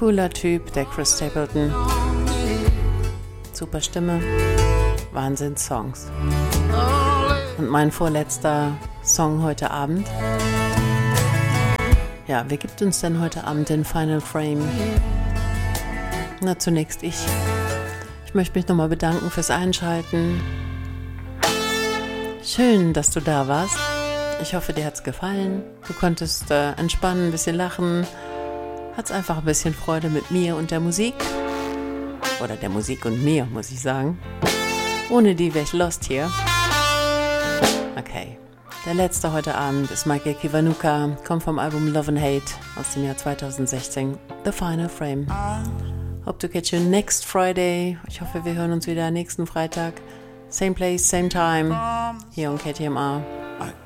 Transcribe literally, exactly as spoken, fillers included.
Cooler Typ, der Chris Stapleton. Super Stimme, Wahnsinns-Songs. Und mein vorletzter Song heute Abend. Ja, wer gibt uns denn heute Abend den Final Frame? Na, zunächst ich. Ich möchte mich nochmal bedanken fürs Einschalten. Schön, dass du da warst. Ich hoffe, dir hat's gefallen. Du konntest äh, entspannen, ein bisschen lachen. Hattest einfach ein bisschen Freude mit mir und der Musik. Oder der Musik und mir, muss ich sagen. Ohne die wäre ich lost hier. Okay. Der letzte heute Abend ist Michael Kiwanuka, kommt vom Album Love and Hate aus dem Jahr zwanzig sechzehn. The Final Frame. Hope to catch you next Friday. Ich hoffe, wir hören uns wieder nächsten Freitag. Same place, same time. Hier on K T M R.